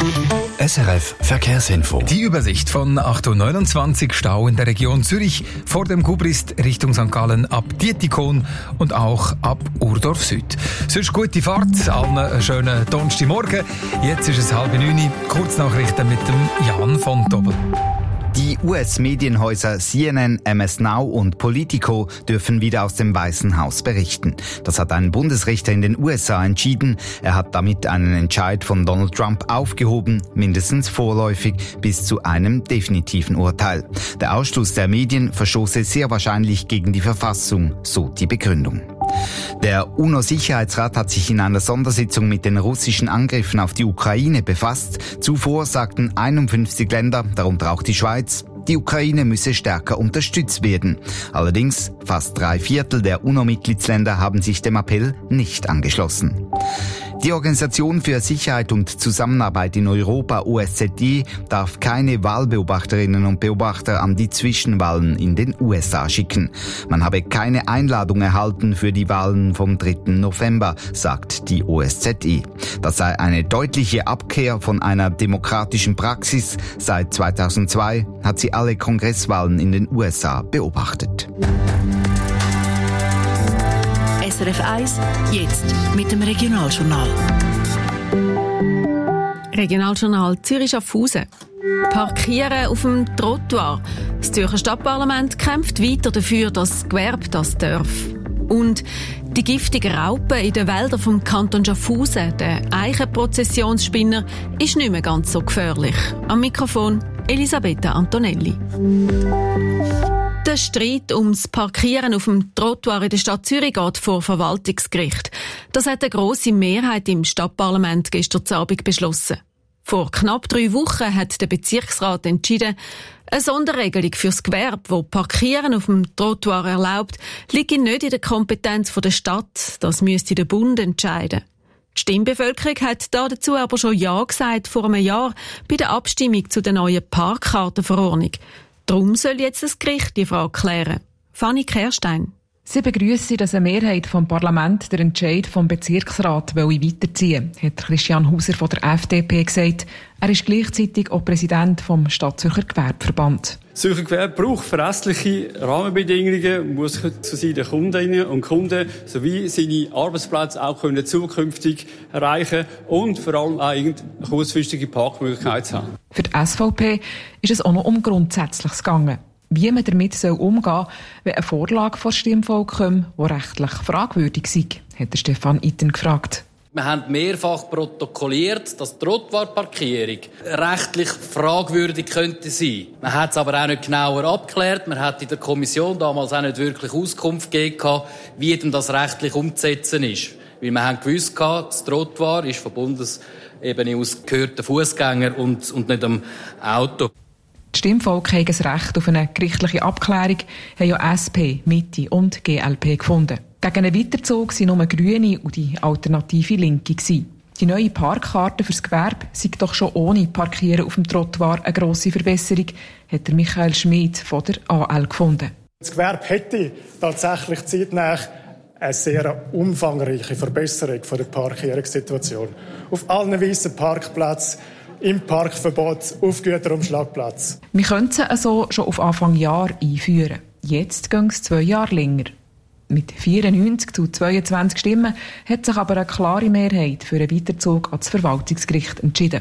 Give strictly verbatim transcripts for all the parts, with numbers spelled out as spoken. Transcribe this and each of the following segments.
S R F Verkehrsinfo. Die Übersicht von acht Uhr neunundzwanzig, Stau in der Region Zürich vor dem Gubrist Richtung Sankt Gallen ab Dietikon und auch ab Urdorf Süd. Sonst gute Fahrt, allen einen schönen Donnerstagmorgen. Jetzt ist es halb neun, Kurznachrichten mit dem Jan von Dobbel. Die U S-Medienhäuser C N N, M S Now und Politico dürfen wieder aus dem Weißen Haus berichten. Das hat ein Bundesrichter in den U S A entschieden. Er hat damit einen Entscheid von Donald Trump aufgehoben, mindestens vorläufig bis zu einem definitiven Urteil. Der Ausschluss der Medien verstoße sehr wahrscheinlich gegen die Verfassung, so die Begründung. Der UNO-Sicherheitsrat hat sich in einer Sondersitzung mit den russischen Angriffen auf die Ukraine befasst. Zuvor sagten einundfünfzig Länder, darunter auch die Schweiz, die Ukraine müsse stärker unterstützt werden. Allerdings, fast drei Viertel der UNO-Mitgliedsländer haben sich dem Appell nicht angeschlossen. Die Organisation für Sicherheit und Zusammenarbeit in Europa, O S Z E, darf keine Wahlbeobachterinnen und Beobachter an die Zwischenwahlen in den U S A schicken. Man habe keine Einladung erhalten für die Wahlen vom dritten November, sagt die O S Z E. Das sei eine deutliche Abkehr von einer demokratischen Praxis. Seit zweitausendzwei hat sie alle Kongresswahlen in den U S A beobachtet. S R F eins, jetzt mit dem Regionaljournal. Regionaljournal Zürich-Schaffhausen. Parkieren auf dem Trottoir. Das Zürcher Stadtparlament kämpft weiter dafür, dass das Gewerbe das darf. Und die giftigen Raupen in den Wäldern vom Kanton Schaffhausen, der Eichenprozessionsspinner, ist nicht mehr ganz so gefährlich. Am Mikrofon Elisabetta Antonelli. Der Streit ums Parkieren auf dem Trottoir in der Stadt Zürich geht vor Verwaltungsgericht. Das hat eine grosse Mehrheit im Stadtparlament gestern Abend beschlossen. Vor knapp drei Wochen hat der Bezirksrat entschieden, eine Sonderregelung fürs Gewerbe, wo Parkieren auf dem Trottoir erlaubt, liegt nicht in der Kompetenz der Stadt. Das müsste der Bund entscheiden. Die Stimmbevölkerung hat dazu aber schon Ja gesagt vor einem Jahr bei der Abstimmung zu der neuen Parkkartenverordnung. Darum soll jetzt das Gericht die Frage klären. Fanny Kerstein. Sie begrüssen, dass eine Mehrheit vom Parlament den Entscheid vom Bezirksrat weiterziehen will, hat Christian Hauser von der F D P gesagt. Er ist gleichzeitig auch Präsident vom Stadtzürcher Gewerbeverband. Das Zürcher Gewerbe braucht verlässliche Rahmenbedingungen, muss zu seinen Kundinnen und Kunden sowie seine Arbeitsplätze auch können zukünftig erreichen und vor allem auch eine kurzfristige Parkmöglichkeit haben. Für die S V P ist es auch noch um Grundsätzliches gegangen. Wie man damit umgehen soll, wenn eine Vorlage vor Stimmvolk kommt, die rechtlich fragwürdig sei, hat Stefan Itten gefragt. Wir haben mehrfach protokolliert, dass die Trottoirparkierung rechtlich fragwürdig könnte sein. Man hat es aber auch nicht genauer abgeklärt. Man hat in der Kommission damals auch nicht wirklich Auskunft gegeben, wie denn das rechtlich umzusetzen ist. Weil wir haben gewusst, das Trottoir ist von Bundesebene aus gehört den Fußgänger und, und nicht dem Auto. Die Stimmvolk haben das Recht auf eine gerichtliche Abklärung, haben ja S P, Mitte und G L P gefunden. Gegen einen Weiterzug waren nur Grüne und die alternative Linke. Die neue Parkkarte fürs Gewerbe sei doch schon ohne Parkieren auf dem Trottoir eine grosse Verbesserung, hat der Michael Schmid von der A L gefunden. Das Gewerbe hätte tatsächlich zeitnah eine sehr umfangreiche Verbesserung der Parkierungssituation. Auf allen weißen Parkplätzen, im Parkverbot, auf Güterumschlagplatz. Wir könnten sie also schon auf Anfang Jahr einführen. Jetzt gehen es zwei Jahre länger. Mit vierundneunzig zu zweiundzwanzig Stimmen hat sich aber eine klare Mehrheit für einen Weiterzug ans Verwaltungsgericht entschieden.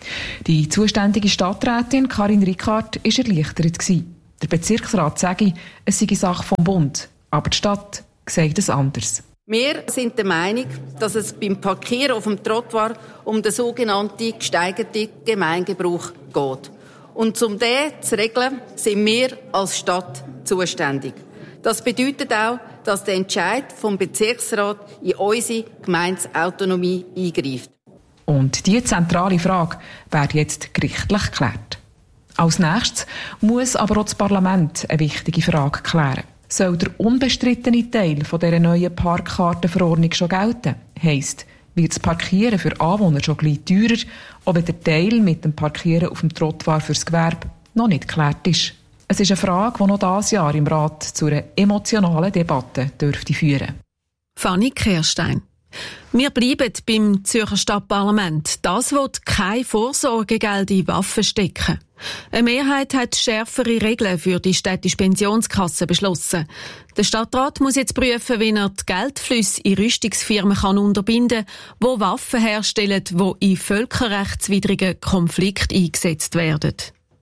Die zuständige Stadträtin Karin Rickard war erleichtert. Der Bezirksrat sage, es sei Sache vom Bund, aber die Stadt sagt es anders. Wir sind der Meinung, dass es beim Parkieren auf dem Trottoir um den sogenannten gesteigerten Gemeingebrauch geht. Und um den zu regeln, sind wir als Stadt zuständig. Das bedeutet auch, dass der Entscheid vom Bezirksrat in unsere Gemeindeautonomie eingreift. Und diese zentrale Frage wird jetzt gerichtlich geklärt. Als nächstes muss aber auch das Parlament eine wichtige Frage klären. Soll der unbestrittene Teil dieser neuen Parkkartenverordnung schon gelten? Heisst, wird das Parkieren für Anwohner schon gleich teurer, auch wenn der Teil mit dem Parkieren auf dem Trottoir fürs Gewerbe noch nicht geklärt ist? Es ist eine Frage, die noch dieses Jahr im Rat zu einer emotionalen Debatte dürfte führen. Fanny Kerstein. Wir bleiben beim Zürcher Stadtparlament. Das will kein Vorsorgegeld in Waffen stecken. Eine Mehrheit hat schärfere Regeln für die städtische Pensionskasse beschlossen. Der Stadtrat muss jetzt prüfen, wie er die Geldflüsse in Rüstungsfirmen kann unterbinden kann, die Waffen herstellen, die in völkerrechtswidrigen Konflikten eingesetzt werden.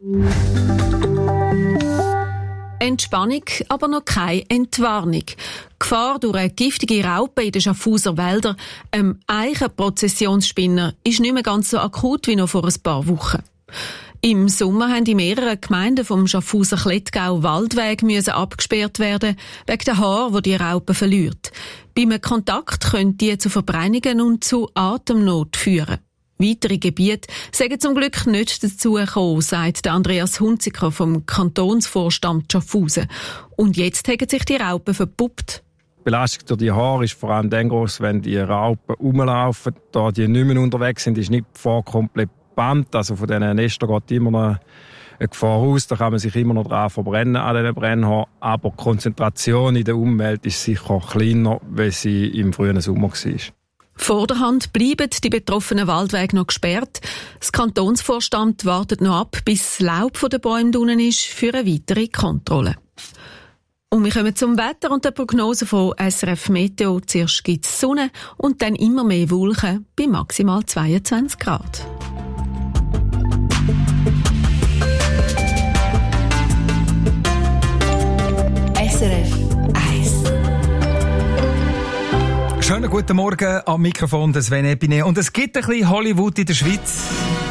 Entspannung, aber noch keine Entwarnung. Gefahr durch eine giftige Raupe in den Schaffhauser Wäldern, einem Eichenprozessionsspinner, ist nicht mehr ganz so akut wie noch vor ein paar Wochen. Im Sommer haben in mehreren Gemeinden vom Schaffhauser Klettgau Waldwege müssen abgesperrt werden, wegen der Haare, die die Raupe verliert. Bei einem Kontakt können die zu Verbrennungen und zu Atemnot führen. Weitere Gebiete sagen zum Glück nicht dazu gekommen, sagt Andreas Hunziker vom Kantonsvorstand Schaffhausen. Und jetzt haben sich die Raupen verpuppt. Die Belastung durch die Haare ist vor allem dann gross, wenn die Raupen rumlaufen. Da die nicht mehr unterwegs sind, ist nicht die Gefahr komplett gebannt. Also von diesen Nestern geht immer noch eine Gefahr aus. Da kann man sich immer noch dran verbrennen an diesen Brennhaaren. Aber die Konzentration in der Umwelt ist sicher kleiner, wie sie im frühen Sommer war. Vor der Hand bleiben die betroffenen Waldwege noch gesperrt. Das Kantonsvorstand wartet noch ab, bis das Laub von den Bäumen unten ist, für eine weitere Kontrolle. Und wir kommen zum Wetter und der Prognose von S R F Meteo. Zuerst gibt es Sonne und dann immer mehr Wolken bei maximal zweiundzwanzig Grad. S R F eins. Schönen guten Morgen am Mikrofon des Sven Epine. Und es gibt ein bisschen Hollywood in der Schweiz.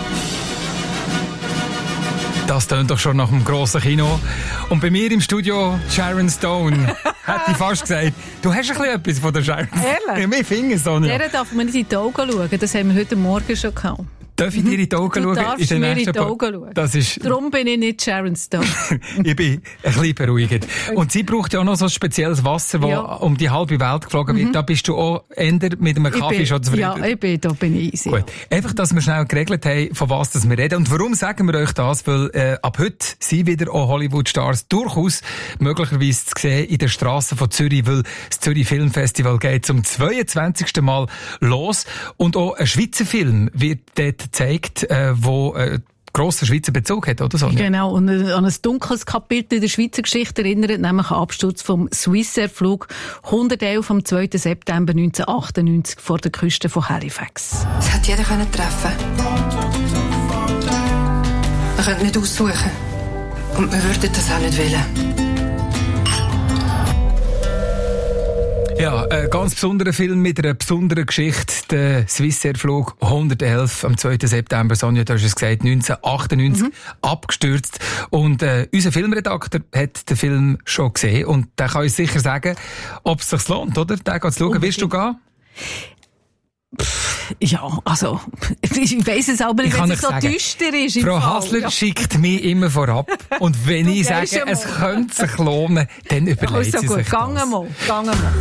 Das tönt doch schon nach einem grossen Kino. Und bei mir im Studio Sharon Stone. Hätte ich fast gesagt. Du hast ein bisschen etwas von der Sharon. Ehrlich? Ja, wir finden Sonja. Der darf man nicht in die Augen schauen. Das haben wir heute Morgen schon gehabt. Darf ich dir in die Augen du schauen? darfst in mir in die pa- Augen schauen. Das ist Darum bin ich nicht Sharon Stone. Ich bin ein bisschen beruhigt. Und sie braucht ja auch noch so ein spezielles Wasser, das ja. um die halbe Welt geflogen wird. Mhm. Da bist du auch eher mit einem Kaffee bin, schon zufrieden. Ja, ich bin, da bin ich easy. Gut. Einfach, dass wir schnell geregelt haben, von was das wir reden. Und warum sagen wir euch das? Weil äh, ab heute sind wieder auch Hollywood-Stars durchaus möglicherweise zu sehen in den Strassen von Zürich, weil das Zürich Filmfestival geht zum zweiundzwanzigsten Mal los. Und auch ein Schweizer Film wird dort gezeigt, äh, wo äh, grosser Schweizer Bezug hat, oder so? Genau, und an ein dunkles Kapitel in der Schweizer Geschichte erinnert, nämlich einen Absturz vom Swissair-Flug hundertelf am zweiten September neunzehnhundertachtundneunzig vor der Küste von Halifax. Es hätte jeder können treffen. Man könnte nicht aussuchen. Und wir würden das auch nicht wollen. Ja, ein ganz besonderer Film mit einer besonderen Geschichte. Der Swissair-Flug hundertelf am zweiten September, Sonja, du hast es gesagt, neunzehnhundertachtundneunzig, mhm. abgestürzt. Und äh, unser Filmredakteur hat den Film schon gesehen und der kann uns sicher sagen, ob es sich lohnt, oder? Den zu schauen. Willst du gehen? Pff, ja, also, ich weiss es aber nicht, wenn es so sagen, düster ist. Frau Fall. Hassler ja. schickt mich immer vorab. Und wenn ich sage, es könnte sich lohnen, dann überlegt ja, sie gut. sich Gang das. mal, gang mal.